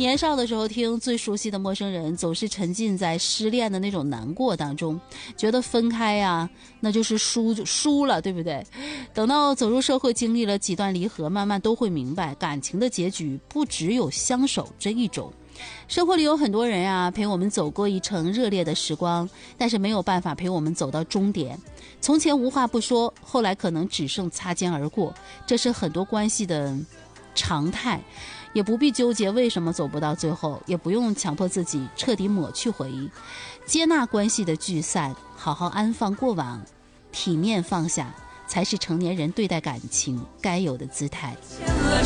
年少的时候听最熟悉的陌生人，总是沉浸在失恋的那种难过当中，觉得分开呀，那就是输了，对不对？等到走入社会，经历了几段离合，慢慢都会明白，感情的结局不只有相守这一种。生活里有很多人啊，陪我们走过一程热烈的时光，但是没有办法陪我们走到终点。从前无话不说，后来可能只剩擦肩而过，这是很多关系的常态，也不必纠结为什么走不到最后，也不用强迫自己彻底抹去回忆，接纳关系的聚散，好好安放过往，体面放下，才是成年人对待感情该有的姿态。